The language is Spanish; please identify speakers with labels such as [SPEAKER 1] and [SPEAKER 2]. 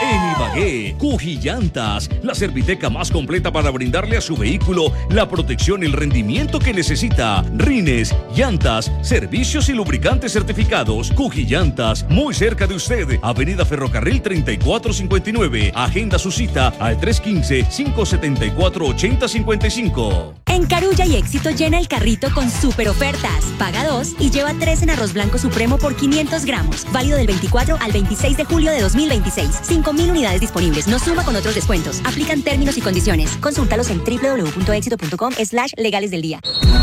[SPEAKER 1] En Ibagué, Cujillantas, la serviteca más completa para brindarle a su vehículo la protección y el rendimiento que necesita. Rines, llantas, servicios y lubricantes certificados. Cujillantas, muy cerca de usted. Avenida Ferrocarril 3459. Agenda su cita al 315-574-8055.
[SPEAKER 2] En Carulla y Éxito llena el carrito con super ofertas. Paga 2 y lleva 3 en arroz blanco supremo por 500 gramos. Válido del 24 al 26 de julio de 2026. 5.000 unidades disponibles. No suma con otros descuentos. Aplican términos y condiciones. Consúltalos en www.exito.com/legales del día.